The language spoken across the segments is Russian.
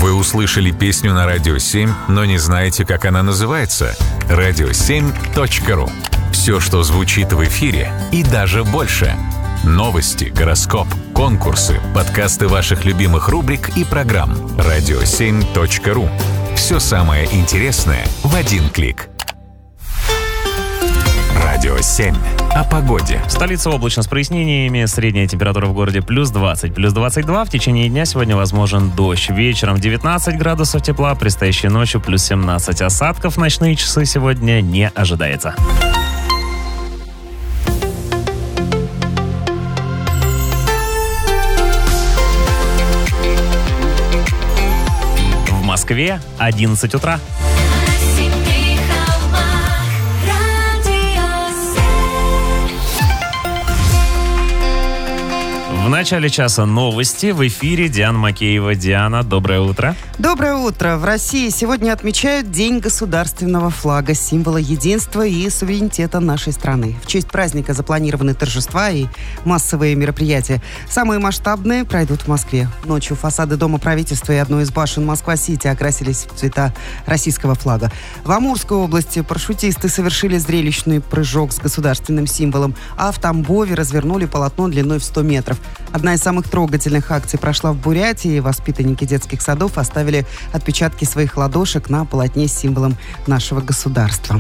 Вы услышали песню на Радио 7, но не знаете, как она называется? Radio7.ru. Все, что звучит в эфире, и даже больше. Новости, гороскоп, конкурсы, подкасты ваших любимых рубрик и программ. Radio7.ru. Все самое интересное в один клик. Радио 7. О погоде. Столица облачно с прояснениями. Средняя температура в городе плюс 20, плюс 22. В течение дня сегодня возможен дождь. Вечером 19 градусов тепла, предстоящей ночью плюс 17. Осадков в ночные часы сегодня не ожидается. В Москве 11 утра. В начале часа новости. В эфире Диана Макеева. Диана, доброе утро. Доброе утро. В России сегодня отмечают День государственного флага, символа единства и суверенитета нашей страны. В честь праздника запланированы торжества и массовые мероприятия. Самые масштабные пройдут в Москве. Ночью фасады Дома правительства и одной из башен Москва-Сити окрасились в цвета российского флага. В Амурской области парашютисты совершили зрелищный прыжок с государственным символом, а в Тамбове развернули полотно длиной в 100 метров. Одна из самых трогательных акций прошла в Бурятии. Воспитанники детских садов оставили отпечатки своих ладошек на полотне с символом нашего государства.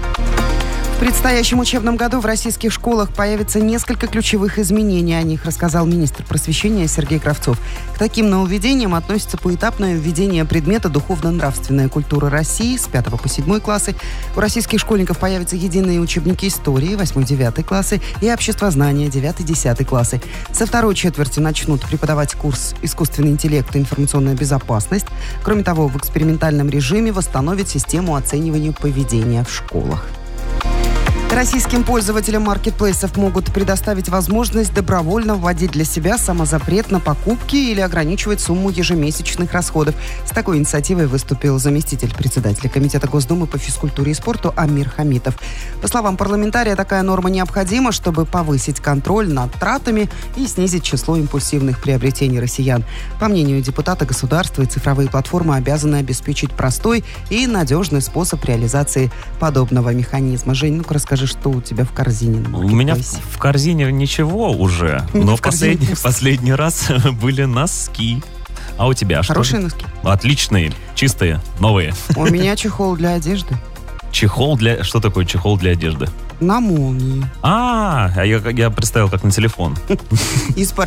В предстоящем учебном году в российских школах появится несколько ключевых изменений. О них рассказал министр просвещения Сергей Кравцов. К таким нововведениям относится поэтапное введение предмета «Духовно-нравственная культура России» с 5 по 7 классы. У российских школьников появятся единые учебники истории 8-9 классы и обществознания 9-10 классы. Со второй четверти начнут преподавать курс «Искусственный интеллект и информационная безопасность». Кроме того, в экспериментальном режиме восстановят систему оценивания поведения в школах. Российским пользователям маркетплейсов могут предоставить возможность добровольно вводить для себя самозапрет на покупки или ограничивать сумму ежемесячных расходов. С такой инициативой выступил заместитель председателя Комитета Госдумы по физкультуре и спорту Амир Хамитов. По словам парламентария, такая норма необходима, чтобы повысить контроль над тратами и снизить число импульсивных приобретений россиян. По мнению депутата, государство и цифровые платформы обязаны обеспечить простой и надежный способ реализации подобного механизма. Жень, ну-ка расскажи, что у тебя в корзине? У меня в корзине ничего уже, но последний раз были носки. А у тебя что? Хорошие носки? Отличные, чистые, новые. У меня чехол для одежды. Чехол для... Что такое чехол для одежды? На молнии. Я представил, как на телефон. Из